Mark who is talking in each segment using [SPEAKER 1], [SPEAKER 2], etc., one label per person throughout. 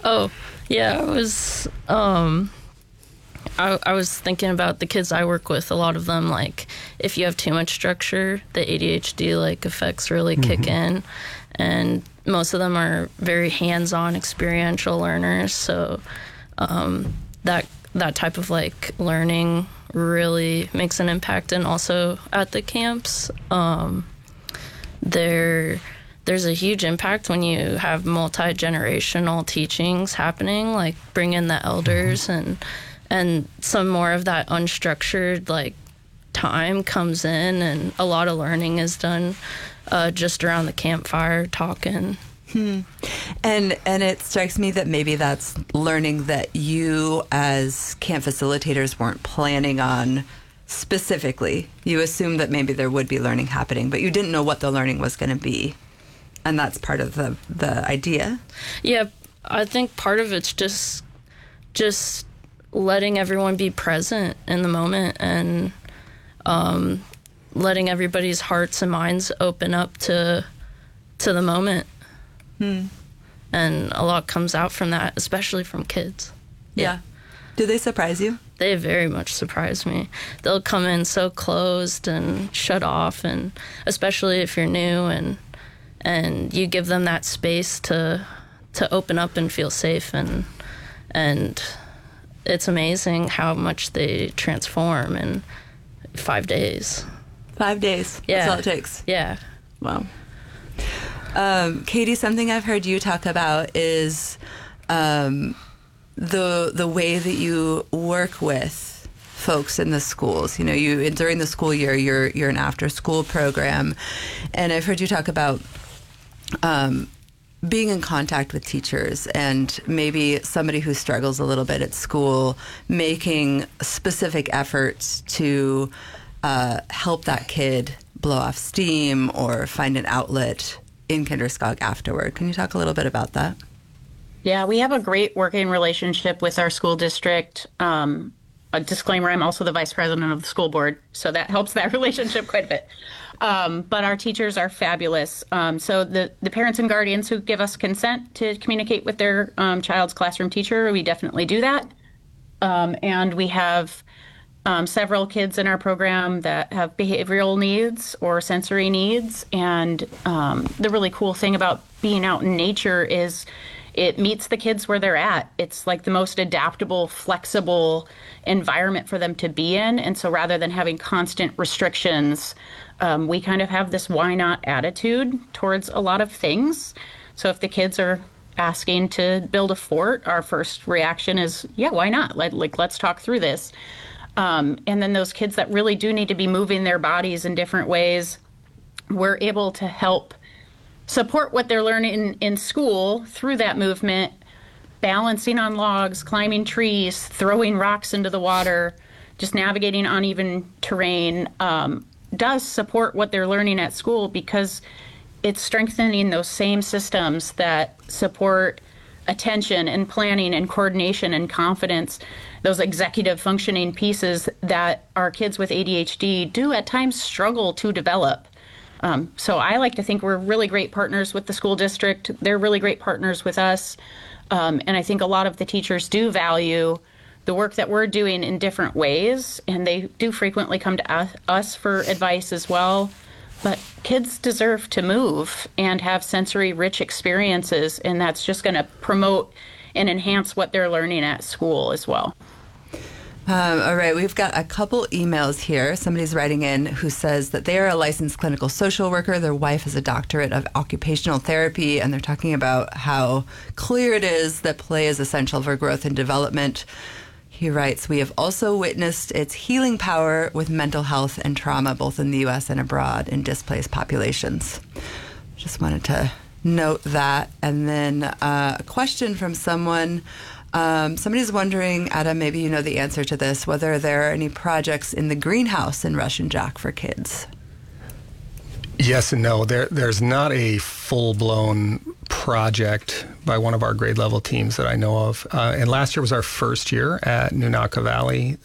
[SPEAKER 1] Oh, yeah, I was thinking about the kids I work with. A lot of them, like, if you have too much structure, the ADHD, like, effects really kick in. And most of them are very hands-on, experiential learners. So that type of, like, learning really makes an impact. And also at the camps, there's a huge impact when you have multi-generational teachings happening, like bring in the elders and some more of that unstructured, like, time comes in, and a lot of learning is done just around the campfire talking.
[SPEAKER 2] And it strikes me that maybe that's learning that you as camp facilitators weren't planning on specifically. You assumed that maybe there would be learning happening, but you didn't know what the learning was going to be. And that's part of the idea. Yeah,
[SPEAKER 1] I think part of it's just letting everyone be present in the moment, and letting everybody's hearts and minds open up to the moment. And a lot comes out from that, especially from kids.
[SPEAKER 2] Yeah. Do they surprise you?
[SPEAKER 1] They very much surprise me. They'll come in so closed and shut off, and especially if you're new and you give them that space to open up and feel safe, and it's amazing how much they transform in 5 days.
[SPEAKER 2] 5 days?
[SPEAKER 1] Yeah.
[SPEAKER 2] That's all it takes?
[SPEAKER 1] Yeah.
[SPEAKER 2] Wow. Katie, something I've heard you talk about is the way that you work with folks in the schools. You know, during the school year, you're an after-school program, and I've heard you talk about being in contact with teachers, and maybe somebody who struggles a little bit at school, making specific efforts to help that kid blow off steam or find an outlet in Kinderskog afterward. Can you talk a little bit about that?
[SPEAKER 3] Yeah, we have a great working relationship with our school district. A disclaimer, I'm also the vice president of the school board, so that helps that relationship quite a bit. But our teachers are fabulous. So the parents and guardians who give us consent to communicate with their child's classroom teacher, we definitely do that. And we have several kids in our program that have behavioral needs or sensory needs. And the really cool thing about being out in nature is it meets the kids where they're at. It's like the most adaptable, flexible environment for them to be in. And so rather than having constant restrictions, we kind of have this why not attitude towards a lot of things. So if the kids are asking to build a fort, our first reaction is, yeah, why not? Let's talk through this. And then those kids that really do need to be moving their bodies in different ways, we're able to help support what they're learning in school through that movement, balancing on logs, climbing trees, throwing rocks into the water, just navigating uneven terrain, does support what they're learning at school, because it's strengthening those same systems that support attention and planning and coordination and confidence, those executive functioning pieces that our kids with ADHD do at times struggle to develop. So I like to think we're really great partners with the school district. They're really great partners with us. And I think a lot of the teachers do value the work that we're doing in different ways, and they do frequently come to us for advice as well. But kids deserve to move and have sensory-rich experiences, and that's just going to promote and enhance what they're learning at school as well.
[SPEAKER 2] All right, we've got a couple emails here. Somebody's writing in who says that they are a licensed clinical social worker. Their wife has a doctorate of occupational therapy, and they're talking about how clear it is that play is essential for growth and development. He writes, we have also witnessed its healing power with mental health and trauma, both in the U.S. and abroad, in displaced populations. Just wanted to note that. And then a question from someone. Somebody's wondering, Adam, maybe you know the answer to this, whether there are any projects in the greenhouse in Russian Jack for kids.
[SPEAKER 4] Yes and no. There's not a full-blown project by one of our grade level teams that I know of. And last year was our first year at Nunaka Valley.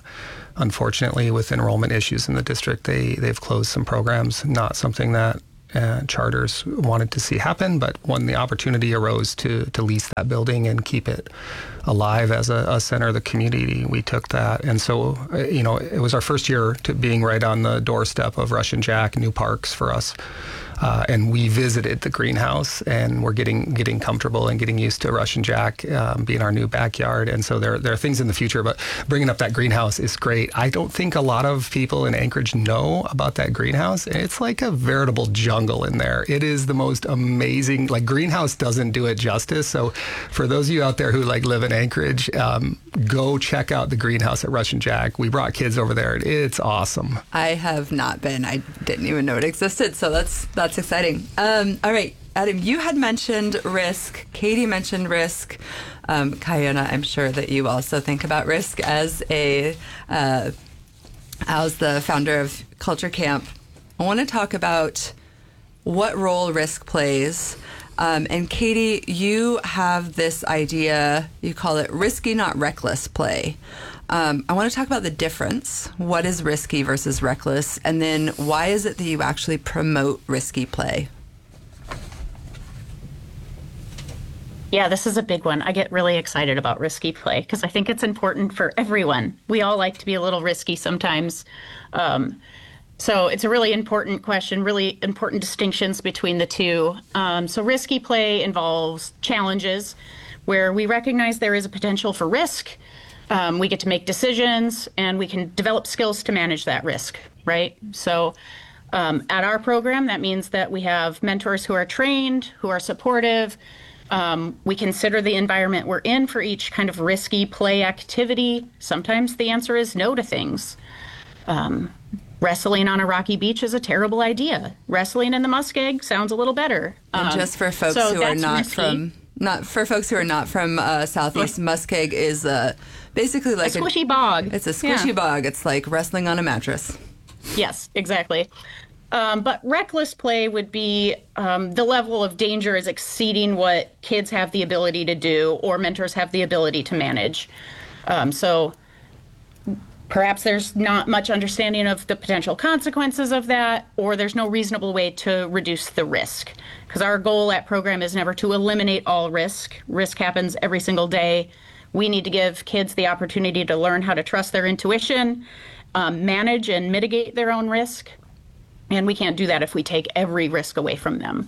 [SPEAKER 4] Unfortunately, with enrollment issues in the district, they've closed some programs. Not something that charters wanted to see happen. But when the opportunity arose to lease that building and keep it alive as a center of the community, we took that. And so, it was our first year to being right on the doorstep of Russian Jack, new parks for us. And we visited the greenhouse, and we're getting comfortable and getting used to Russian Jack being our new backyard. And so there are things in the future, but bringing up that greenhouse is great. I don't think a lot of people in Anchorage know about that greenhouse. It's like a veritable jungle in there. It is the most amazing, greenhouse doesn't do it justice. So for those of you out there who live in Anchorage, go check out the greenhouse at Russian Jack. We brought kids over there. It's awesome.
[SPEAKER 2] I have not been. I didn't even know it existed. So that's exciting. All right, Adam, you had mentioned risk. Katie mentioned risk. Kayona, I'm sure that you also think about risk as the founder of Culture Camp. I want to talk about what role risk plays. And Katie, you have this idea, you call it risky, not reckless play. I want to talk about the difference. What is risky versus reckless? And then why is it that you actually promote risky play?
[SPEAKER 3] Yeah, this is a big one. I get really excited about risky play because I think it's important for everyone. We all like to be a little risky sometimes. So it's a really important question, really important distinctions between the two. So risky play involves challenges where we recognize there is a potential for risk. We get to make decisions and we can develop skills to manage that risk, right? So at our program, that means that we have mentors who are trained, who are supportive. We consider the environment we're in for each kind of risky play activity. Sometimes the answer is no to things. Wrestling on a rocky beach is a terrible idea. Wrestling in the muskeg sounds a little better.
[SPEAKER 2] And just for folks who are not from Southeast, muskeg is basically like
[SPEAKER 3] a squishy bog.
[SPEAKER 2] It's a squishy bog. It's like wrestling on a mattress.
[SPEAKER 3] Yes, exactly. But reckless play would be the level of danger is exceeding what kids have the ability to do or mentors have the ability to manage. So perhaps there's not much understanding of the potential consequences of that, or there's no reasonable way to reduce the risk. Because our goal at program is never to eliminate all risk. Risk happens every single day. We need to give kids the opportunity to learn how to trust their intuition, manage and mitigate their own risk. And we can't do that if we take every risk away from them.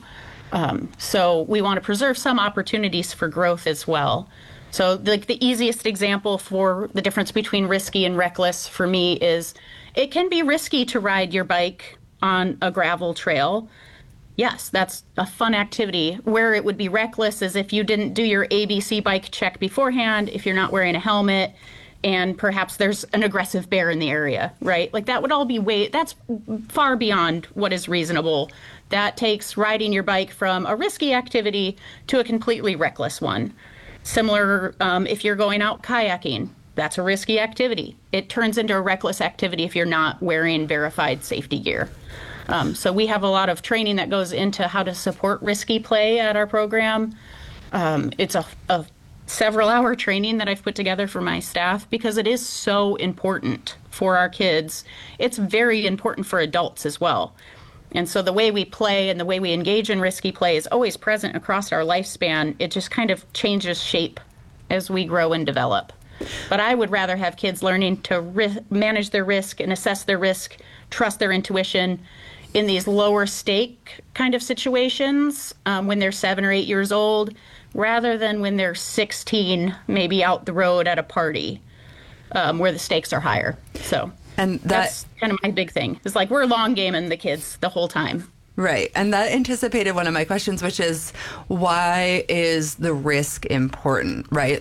[SPEAKER 3] So we want to preserve some opportunities for growth as well. So the easiest example for the difference between risky and reckless for me is it can be risky to ride your bike on a gravel trail. Yes, that's a fun activity. Where it would be reckless is if you didn't do your ABC bike check beforehand, if you're not wearing a helmet, and perhaps there's an aggressive bear in the area, right? That would all be that's far beyond what is reasonable. That takes riding your bike from a risky activity to a completely reckless one. Similar, if you're going out kayaking, that's a risky activity. It turns into a reckless activity if you're not wearing verified safety gear. So we have a lot of training that goes into how to support risky play at our program. It's a several-hour training that I've put together for my staff because it is so important for our kids. It's very important for adults as well. And so the way we play and the way we engage in risky play is always present across our lifespan. It just kind of changes shape as we grow and develop. But I would rather have kids learning to manage their risk and assess their risk, trust their intuition in these lower stake kind of situations when they're 7 or 8 years old, rather than when they're 16, maybe out the road at a party where the stakes are higher. So. And that's kind of my big thing. It's like we're long gaming the kids the whole time.
[SPEAKER 2] Right. And that anticipated one of my questions, which is why is the risk important, right?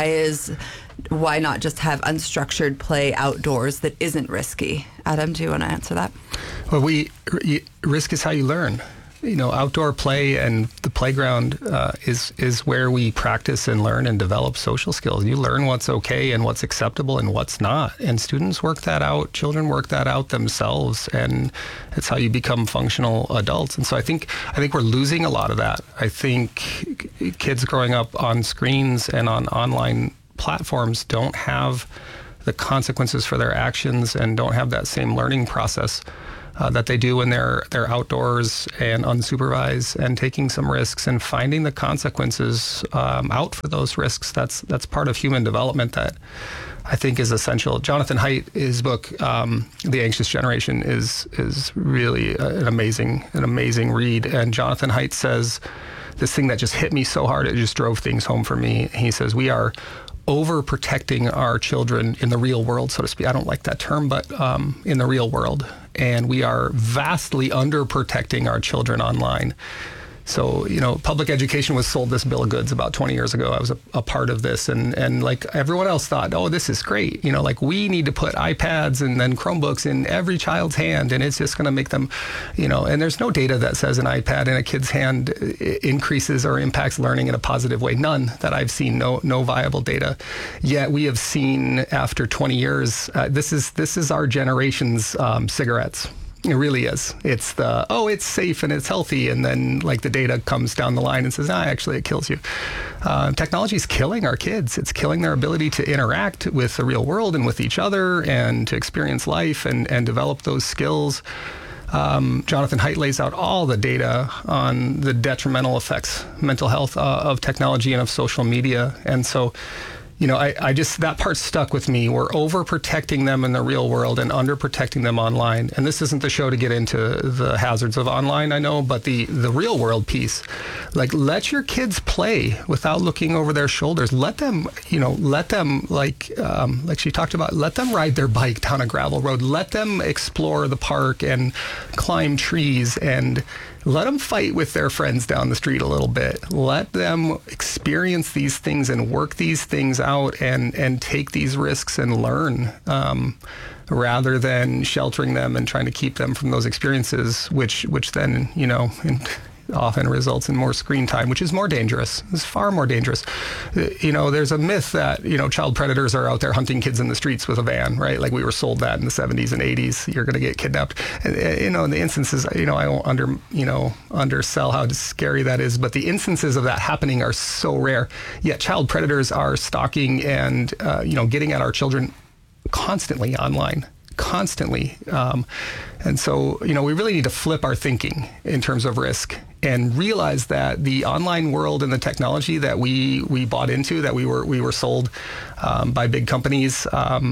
[SPEAKER 2] Why not just have unstructured play outdoors that isn't risky? Adam, do you want to answer that?
[SPEAKER 4] Well, risk is how you learn. Outdoor play and the playground is where we practice and learn and develop social skills. You learn what's okay and what's acceptable and what's not. And students work that out. Children work that out themselves. And it's how you become functional adults. And so I think we're losing a lot of that. I think kids growing up on screens and on online platforms don't have the consequences for their actions and don't have that same learning process that they do when they're outdoors and unsupervised, and taking some risks and finding the consequences out for those risks. That's part of human development that I think is essential. Jonathan Haidt, his book, The Anxious Generation, is really an amazing read. And Jonathan Haidt says this thing that just hit me so hard, it just drove things home for me. He says, we are overprotecting our children in the real world, so to speak. I don't like that term, but in the real world. And we are vastly underprotecting our children online. So, public education was sold this bill of goods about 20 years ago. I was a part of this, and like everyone else thought, oh, this is great. Like we need to put iPads and then Chromebooks in every child's hand, and it's just going to make them, and there's no data that says an iPad in a kid's hand increases or impacts learning in a positive way. None that I've seen, no viable data. Yet we have seen after 20 years, this is our generation's cigarettes. It really is. It's it's safe and it's healthy. And then like the data comes down the line and says, actually it kills you. Technology is killing our kids. It's killing their ability to interact with the real world and with each other and to experience life and develop those skills. Jonathan Haidt lays out all the data on the detrimental effects, mental health of technology and of social media. And so, I just, that part stuck with me. We're overprotecting them in the real world and underprotecting them online. And this isn't the show to get into the hazards of online, I know, but the real world piece, like let your kids play without looking over their shoulders. Let them, like she talked about, let them ride their bike down a gravel road. Let them explore the park and climb trees, and let them fight with their friends down the street a little bit. Let them experience these things and work these things out and take these risks and learn, rather than sheltering them and trying to keep them from those experiences, which then, often results in more screen time, which is more dangerous. It's far more dangerous. There's a myth that, child predators are out there hunting kids in the streets with a van, right? Like we were sold that in the 70s and 80s. You're going to get kidnapped. And, in the instances, I won't undersell how scary that is, but the instances of that happening are so rare. Yet child predators are stalking and, getting at our children constantly online. Constantly. And so, we really need to flip our thinking in terms of risk and realize that the online world and the technology that we bought into, that we were sold by big companies,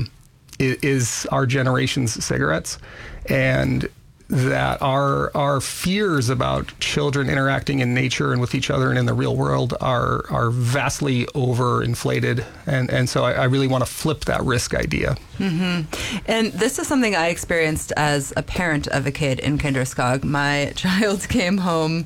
[SPEAKER 4] is our generation's cigarettes. And that our fears about children interacting in nature and with each other and in the real world are vastly overinflated. And so I really want to flip that risk idea.
[SPEAKER 2] Mm-hmm. And this is something I experienced as a parent of a kid in Kinderskog. My child came home.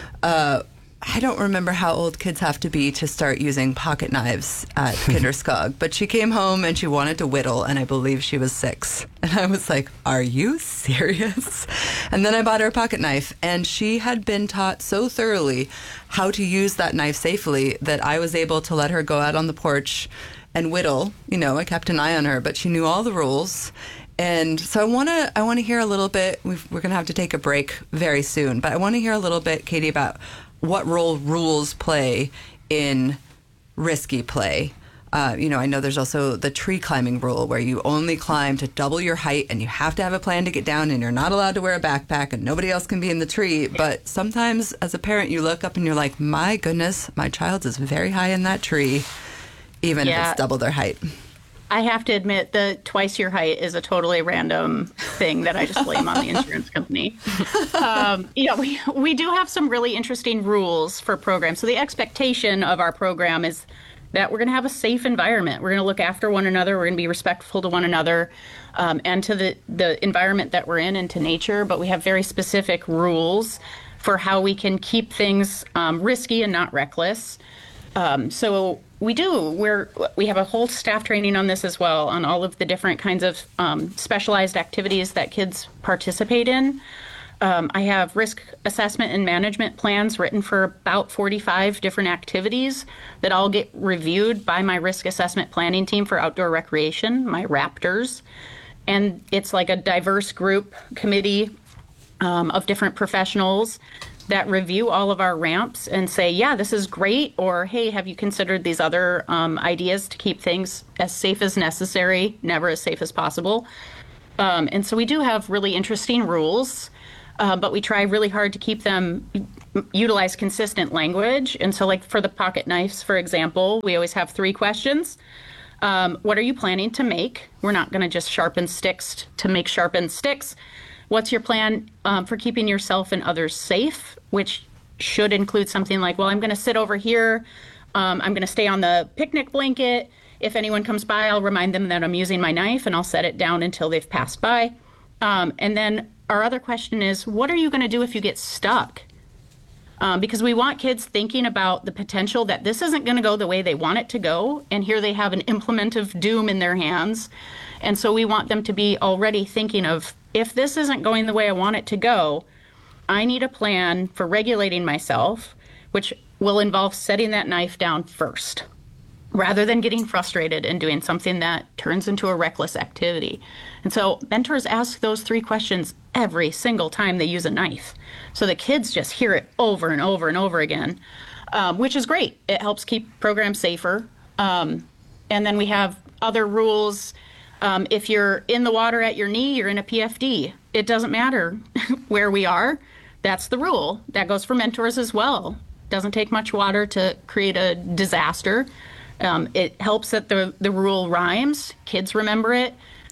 [SPEAKER 2] I don't remember how old kids have to be to start using pocket knives at Kinderskog, but she came home and she wanted to whittle, and I believe she was 6. And I was like, are you serious? And then I bought her a pocket knife, and she had been taught so thoroughly how to use that knife safely that I was able to let her go out on the porch and whittle. I kept an eye on her, but she knew all the rules. And so I want to hear a little bit. We're going to have to take a break very soon, but I want to hear a little bit, Katie, about what role rules play in risky play. I know there's also the tree climbing rule where you only climb to double your height and you have to have a plan to get down, and you're not allowed to wear a backpack and nobody else can be in the tree. But sometimes as a parent, you look up and you're like, my goodness, my child is very high in that tree, even if it's double their height.
[SPEAKER 3] I have to admit that twice your height is a totally random thing that I just blame on the insurance company. We do have some really interesting rules for programs. So the expectation of our program is that we're going to have a safe environment. We're going to look after one another. We're going to be respectful to one another and to the environment that we're in and to nature. But we have very specific rules for how we can keep things risky and not reckless. So we have a whole staff training on this as well, on all of the different kinds of specialized activities that kids participate in. I have risk assessment and management plans written for about 45 different activities that all get reviewed by my risk assessment planning team for outdoor recreation, my Raptors. And it's like a diverse group committee of different professionals that review all of our ramps and say, yeah, this is great, or hey, have you considered these other ideas to keep things as safe as necessary, never as safe as possible? And so we do have really interesting rules, but we try really hard to keep them utilize consistent language. And so like for the pocket knives, for example, we always have 3 questions. What are you planning to make? We're not going to just sharpen sticks to make sharpened sticks. What's your plan for keeping yourself and others safe, which should include something like, well, I'm going to sit over here. I'm going to stay on the picnic blanket. If anyone comes by, I'll remind them that I'm using my knife and I'll set it down until they've passed by. And then our other question is, what are you going to do if you get stuck? Because we want kids thinking about the potential that this isn't going to go the way they want it to go. And here they have an implement of doom in their hands. And so we want them to be already thinking of, if this isn't going the way I want it to go, I need a plan for regulating myself, which will involve setting that knife down first, rather than getting frustrated and doing something that turns into a reckless activity. And so mentors ask those 3 questions every single time they use a knife. So the kids just hear it over and over and over again, which is great. It helps keep programs safer. And then we have other rules. If you're in the water at your knee, you're in a PFD. It doesn't matter where we are. That's the rule. That goes for mentors as well. Doesn't take much water to create a disaster. It helps that the rule rhymes. Kids remember it.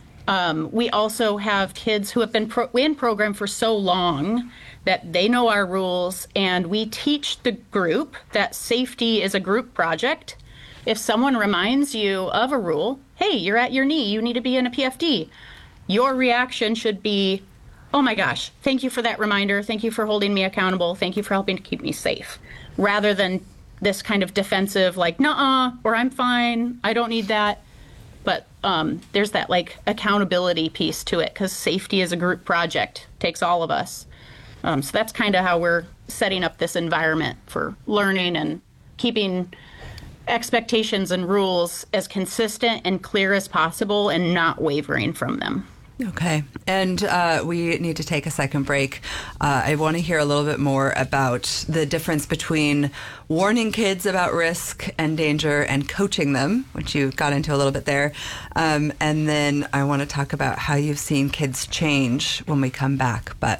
[SPEAKER 3] We also have kids who have been in program for so long that they know our rules, and we teach the group that safety is a group project. If someone reminds you of a rule, hey, you're at your knee, you need to be in a PFD, your reaction should be, oh my gosh, thank you for that reminder, thank you for holding me accountable, thank you for helping to keep me safe, rather than this kind of defensive, like, nuh-uh, or I'm fine, I don't need that. But there's that like accountability piece to it, because safety is a group project, takes all of us. So that's kind of how we're setting up this environment for learning and keeping expectations and rules as consistent and clear as possible and not wavering from them.
[SPEAKER 2] Okay. And we need to take a second break. I want to hear a little bit more about the difference between warning kids about risk and danger and coaching them, which you got into a little bit there. And then I want to talk about how you've seen kids change when we come back. But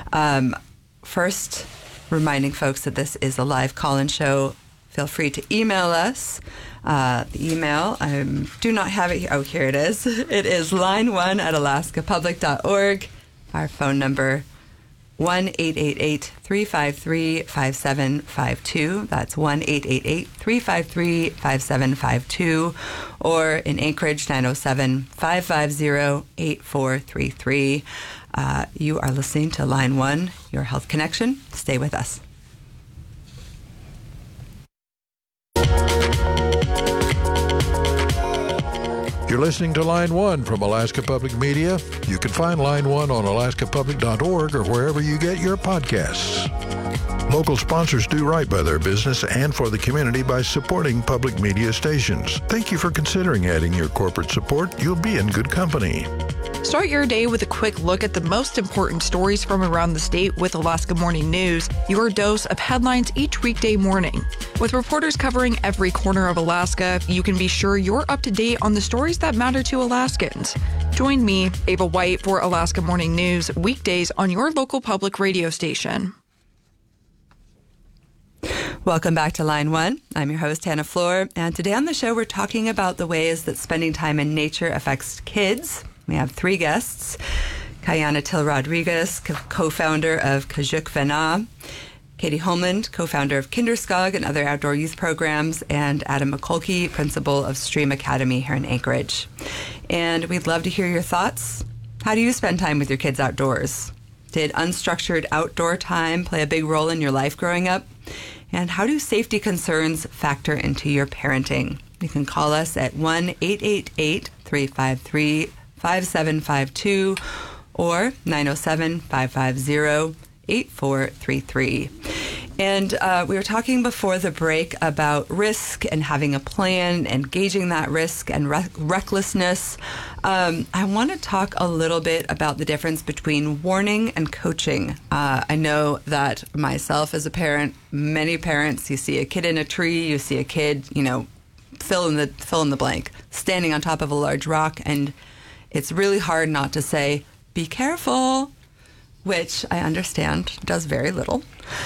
[SPEAKER 2] first, reminding folks that this is a live call-in show. Feel free to email us. The email, I do not have it here. Oh, here it is. It is line1@alaskapublic.org. Our phone number, 1-888-353-5752. That's 1-888-353-5752. Or in Anchorage, 907-550-8433. You are listening to Line 1, your health connection. Stay with us.
[SPEAKER 5] You're listening to Line 1 from Alaska Public Media. You can find Line 1 on alaskapublic.org or wherever you get your podcasts. Local sponsors do right by their business and for the community by supporting public media stations. Thank you for considering adding your corporate support. You'll be in good company.
[SPEAKER 6] Start your day with a quick look at the most important stories from around the state with Alaska Morning News, your dose of headlines each weekday morning. With reporters covering every corner of Alaska, you can be sure you're up to date on the stories that matter to Alaskans. Join me, Ava White, for Alaska Morning News, weekdays on your local public radio station.
[SPEAKER 2] Welcome back to Line 1. I'm your host, Hannah Floor, and today on the show we're talking about the ways that spending time in nature affects kids. We have 3 guests: Kayana Till Rodriguez, co-founder of Kajuk Vena; Katie Holmland, co-founder of Kinderskog and other outdoor youth programs; and Adam McCulkey, principal of Stream Academy here in Anchorage. And we'd love to hear your thoughts. How do you spend time with your kids outdoors? Did unstructured outdoor time play a big role in your life growing up? And how do safety concerns factor into your parenting? You can call us at 1-888-353-5752 or 907-550-8433. And we were talking before the break about risk and having a plan and gauging that risk and recklessness. I want to talk a little bit about the difference between warning and coaching. I know that myself as a parent, many parents, you see a kid in a tree, you see a kid, fill in the blank, standing on top of a large rock, and it's really hard not to say, be careful, which I understand does very little.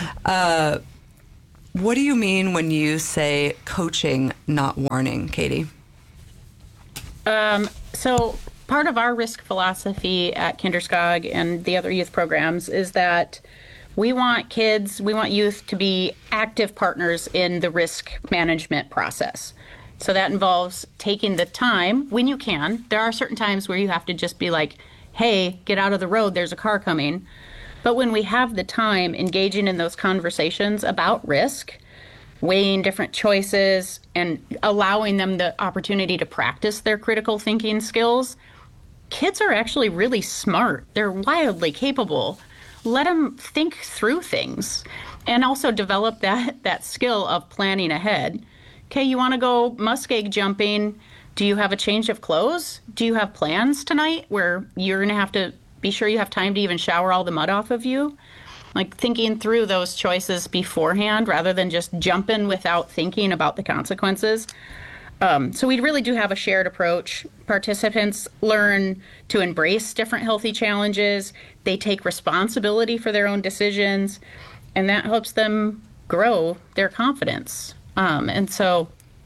[SPEAKER 2] What do you mean when you say coaching, not warning, Katie?
[SPEAKER 3] So part of our risk philosophy at Kinderskog and the other youth programs is that we want youth to be active partners in the risk management process. So that involves taking the time when you can. There are certain times where you have to just be like, hey, get out of the road, there's a car coming. But when we have the time, engaging in those conversations about risk, weighing different choices, and allowing them the opportunity to practice their critical thinking skills, kids are actually really smart. They're wildly capable. Let them think through things and also develop that skill of planning ahead. Okay, you want to go muskeg jumping. Do you have a change of clothes? Do you have plans tonight where you're going to have to be sure you have time to even shower all the mud off of you? Like thinking through those choices beforehand rather than just jumping without thinking about the consequences. So we really do have a shared approach. Participants learn to embrace different healthy challenges. They take responsibility for their own decisions, and that helps them grow their confidence. And so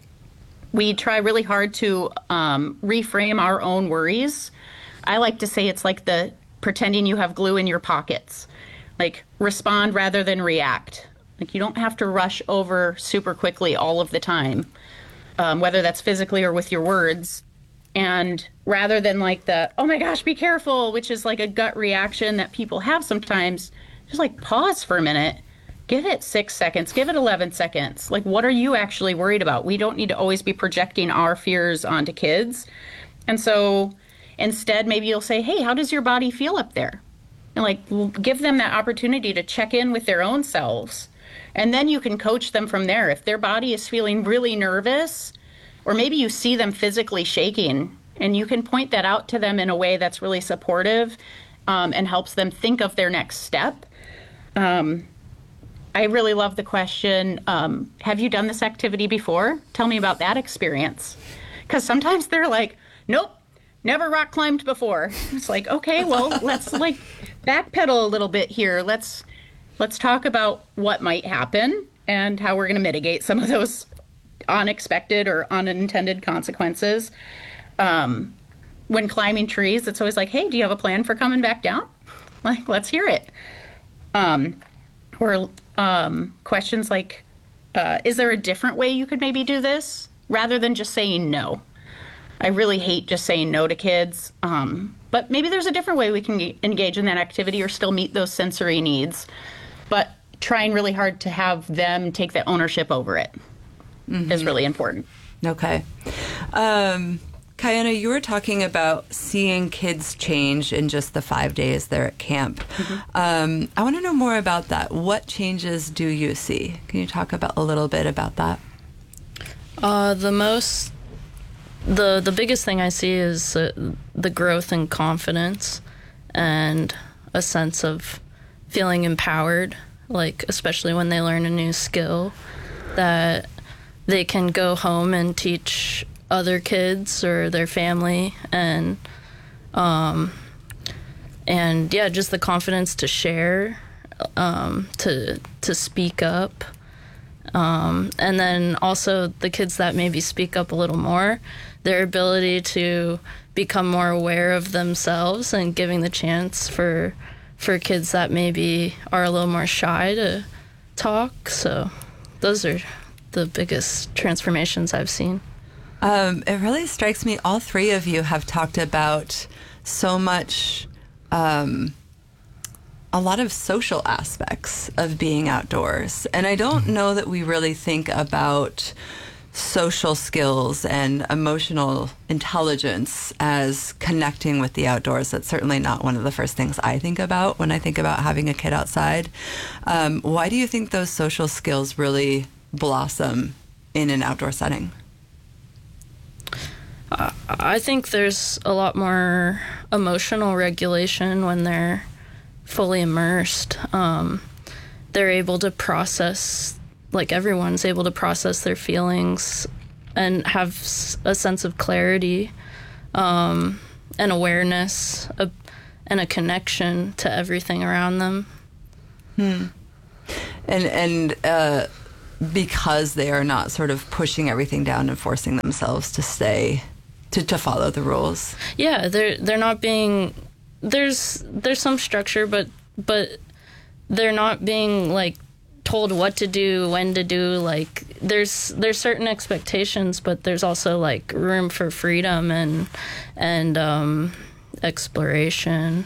[SPEAKER 3] we try really hard to reframe our own worries. I like to say it's like the pretending you have glue in your pockets. Like respond rather than react. Like you don't have to rush over super quickly all of the time, whether that's physically or with your words. And rather than like the, oh my gosh, be careful, which is like a gut reaction that people have sometimes, just like pause for a minute, give it 6 seconds, give it 11 seconds. Like, what are you actually worried about? We don't need to always be projecting our fears onto kids. And so instead, maybe you'll say, hey, how does your body feel up there? And like give them that opportunity to check in with their own selves. And then you can coach them from there. If their body is feeling really nervous, or maybe you see them physically shaking, and you can point that out to them in a way that's really supportive and helps them think of their next step. I really love the question, have you done this activity before? Tell me about that experience. Because sometimes they're like, nope, never rock climbed before. It's like, okay, well, let's like backpedal a little bit here. Let's talk about what might happen and how we're going to mitigate some of those unexpected or unintended consequences. When climbing trees, it's always like, hey, do you have a plan for coming back down? Like, let's hear it. Or questions like, is there a different way you could maybe do this? Rather than just saying no. I really hate just saying no to kids. But maybe there's a different way we can engage in that activity or still meet those sensory needs. But trying really hard to have them take the ownership over it is really important.
[SPEAKER 2] Okay. Kayana, you were talking about seeing kids change in just the 5 days they're at camp. I want to know more about that. What changes do you see? Can you talk about a little bit about that?
[SPEAKER 1] The biggest thing I see is the growth in confidence and a sense of feeling empowered, like especially when they learn a new skill that they can go home and teach other kids or their family, and yeah, just the confidence to share, to speak up. And then also the kids that maybe speak up a little more, their ability to become more aware of themselves and giving the chance for kids that maybe are a little more shy to talk. So those are the biggest transformations I've seen.
[SPEAKER 2] It really strikes me all three of you have talked about so much, a lot of social aspects of being outdoors. And I don't know that we really think about social skills and emotional intelligence as connecting with the outdoors. That's certainly not one of the first things I think about when I think about having a kid outside. Why do you think those social skills really blossom in an outdoor setting?
[SPEAKER 1] I think there's a lot more emotional regulation when they're fully immersed. They're able to process, like everyone's able to process their feelings and have a sense of clarity. an awareness and a connection to everything around them.
[SPEAKER 2] And because they are not sort of pushing everything down and forcing themselves to stay, to follow the rules.
[SPEAKER 1] Yeah, they're not being, there's some structure, but they're not being like told what to do, when to do. Like there's certain expectations, but there's also like room for freedom and exploration.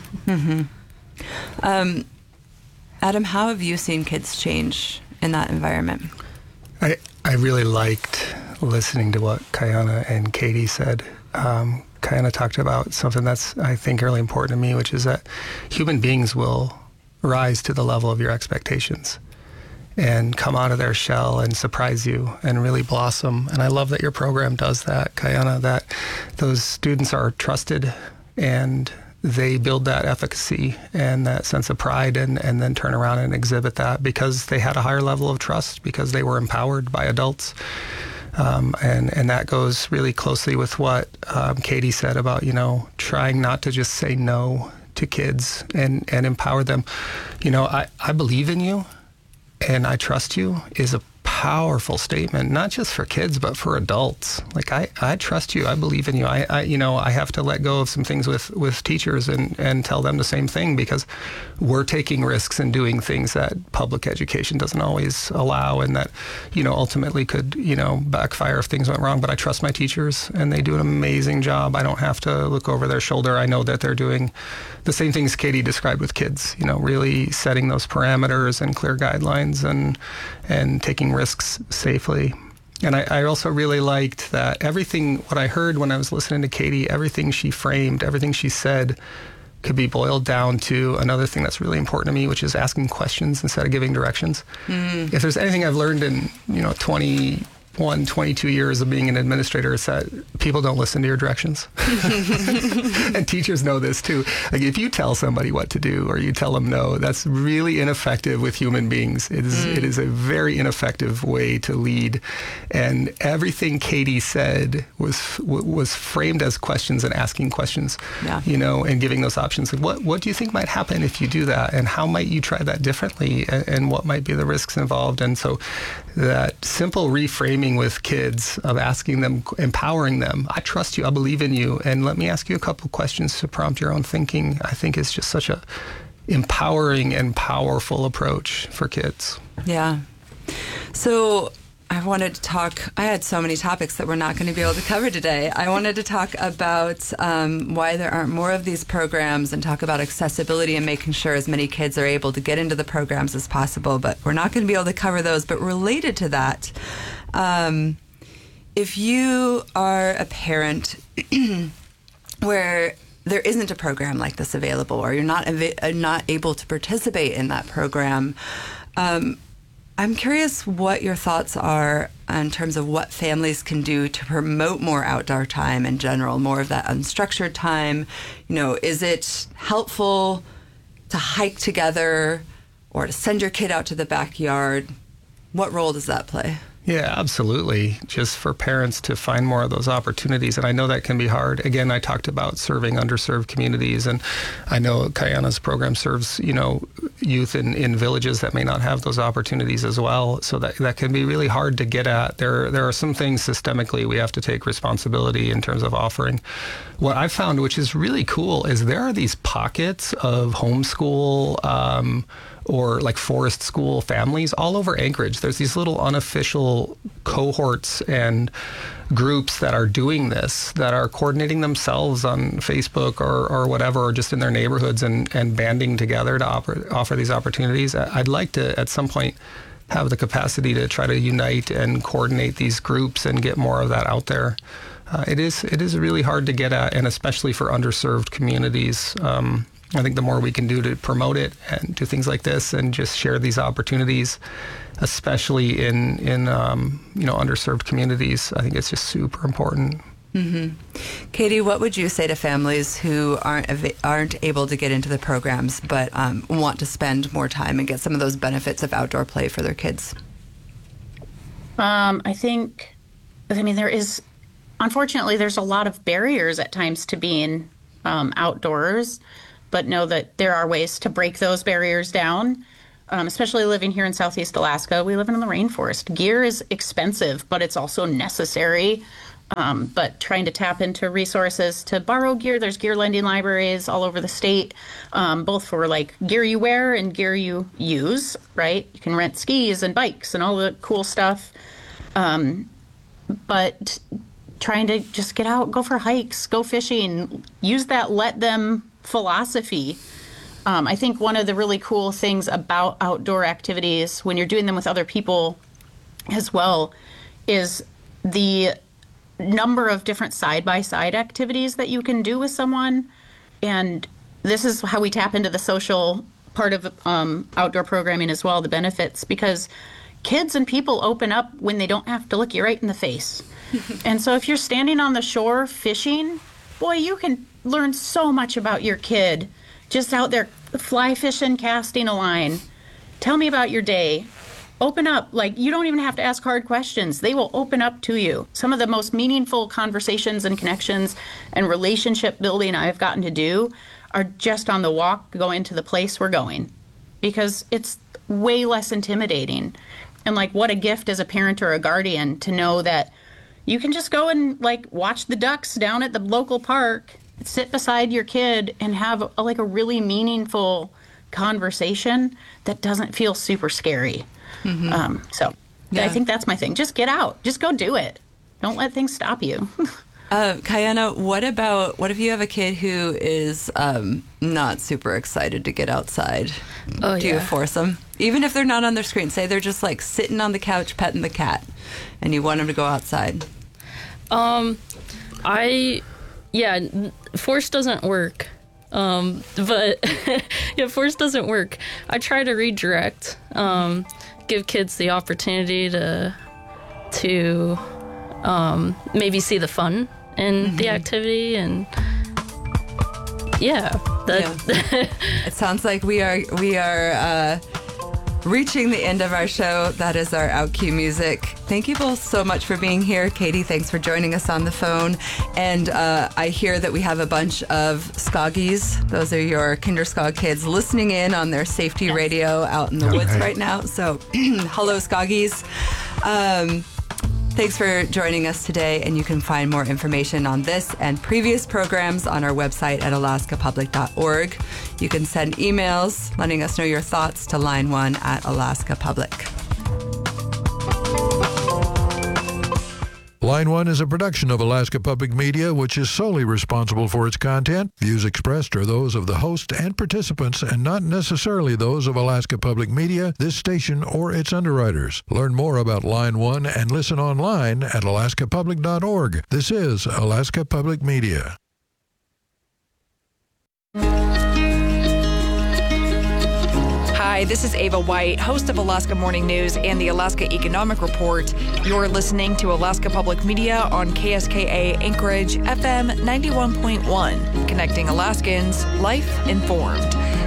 [SPEAKER 2] Adam, how have you seen kids change in that environment?
[SPEAKER 4] I really liked listening to what Kayana and Katie said. Kayana talked about something that's, I think, really important to me, which is that human beings will rise to the level of your expectations and come out of their shell and surprise you and really blossom. And I love that your program does that, Kayana, that those students are trusted and they build that efficacy and that sense of pride and then turn around and exhibit that because they had a higher level of trust, because they were empowered by adults. And that goes really closely with what Katie said about, trying not to just say no to kids and empower them. I believe in you and I trust you is a powerful statement, not just for kids, but for adults. Like, I trust you. I believe in you. I have to let go of some things with teachers and tell them the same thing, because we're taking risks and doing things that public education doesn't always allow, and that, ultimately could, backfire if things went wrong. But I trust my teachers and they do an amazing job. I don't have to look over their shoulder. I know that they're doing the same things Katie described with kids, really setting those parameters and clear guidelines and taking risks safely. And I also really liked that what I heard when I was listening to Katie, everything she framed, everything she said could be boiled down to another thing that's really important to me, which is asking questions instead of giving directions. If there's anything I've learned in, 22 years of being an administrator, is that people don't listen to your directions. And teachers know this too. Like, if you tell somebody what to do or you tell them no, that's really ineffective with human beings. It is a very ineffective way to lead. And everything Katie said was framed as questions and asking questions, and giving those options. Like, what do you think might happen if you do that? And how might you try that differently? And what might be the risks involved? And so that simple reframing with kids of asking them, empowering them, I trust you, I believe in you, and let me ask you a couple questions to prompt your own thinking, I think is just such a empowering and powerful approach for kids.
[SPEAKER 2] Yeah. So I had so many topics that we're not going to be able to cover today. I wanted to talk about why there aren't more of these programs and talk about accessibility and making sure as many kids are able to get into the programs as possible, but we're not going to be able to cover those. But related to that, if you are a parent where there isn't a program like this available, or you're not able to participate in that program, I'm curious what your thoughts are in terms of what families can do to promote more outdoor time in general, more of that unstructured time. Is it helpful to hike together or to send your kid out to the backyard? What role does that play?
[SPEAKER 4] Yeah, absolutely. Just for parents to find more of those opportunities. And I know that can be hard. Again, I talked about serving underserved communities, and I know Kayana's program serves, youth in villages that may not have those opportunities as well. So that can be really hard to get at. There are some things systemically we have to take responsibility in terms of offering. What I've found, which is really cool, is there are these pockets of homeschool or like forest school families all over Anchorage. There's these little unofficial cohorts and groups that are doing this, that are coordinating themselves on Facebook or whatever, or just in their neighborhoods and banding together to offer these opportunities. I'd like to, at some point, have the capacity to try to unite and coordinate these groups and get more of that out there. It is really hard to get at, and especially for underserved communities. I think the more we can do to promote it and do things like this and just share these opportunities, especially in underserved communities, I think it's just super important.
[SPEAKER 2] Mm-hmm. Katie, what would you say to families who aren't able to get into the programs but want to spend more time and get some of those benefits of outdoor play for their kids? Unfortunately, there's a lot of barriers at times to being
[SPEAKER 3] outdoors, but know that there are ways to break those barriers down. Especially living here in Southeast Alaska, we live in the rainforest. Gear is expensive, but it's also necessary. But trying to tap into resources to borrow gear, there's gear lending libraries all over the state, both for like gear you wear and gear you use, right? You can rent skis and bikes and all the cool stuff. But trying to just get out, go for hikes, go fishing, use that let them philosophy. I think one of the really cool things about outdoor activities when you're doing them with other people as well is the number of different side-by-side activities that you can do with someone. And this is how we tap into the social part of outdoor programming as well, the benefits, because kids and people open up when they don't have to look you right in the face. And so if you're standing on the shore fishing, boy, you can learn so much about your kid just out there fly fishing, casting a line. Tell me about your day. Open up. Like, you don't even have to ask hard questions. They will open up to you. Some of the most meaningful conversations and connections and relationship building I've gotten to do are just on the walk going to the place we're going, because it's way less intimidating. And like, what a gift as a parent or a guardian to know that you can just go and like watch the ducks down at the local park, sit beside your kid and have a really meaningful conversation that doesn't feel super scary. So yeah. I think that's my thing. Just get out. Just go do it. Don't let things stop you.
[SPEAKER 2] Kayana, what if you have a kid who is not super excited to get outside? Do you force them? Even if they're not on their screen, say they're just like sitting on the couch petting the cat and you want them to go outside.
[SPEAKER 1] Force doesn't work. But force doesn't work. I try to redirect, give kids the opportunity to maybe see the fun in the activity, and
[SPEAKER 2] it sounds like we are reaching the end of our show. That is our out cue music. Thank you both so much for being here. Katie, thanks for joining us on the phone. And I hear that we have a bunch of Skoggies. Those are your Kinderskog kids listening in on their safety radio out in the woods right now. So hello, Skoggies. Thanks for joining us today, and you can find more information on this and previous programs on our website at alaskapublic.org. You can send emails letting us know your thoughts to line1@alaskapublic.
[SPEAKER 5] Line 1 is a production of Alaska Public Media, which is solely responsible for its content. Views expressed are those of the host and participants and not necessarily those of Alaska Public Media, this station, or its underwriters. Learn more about Line 1 and listen online at alaskapublic.org. This is Alaska Public Media.
[SPEAKER 6] Hi, this is Ava White, host of Alaska Morning News and the Alaska Economic Report. You're listening to Alaska Public Media on KSKA Anchorage FM 91.1, connecting Alaskans, life informed.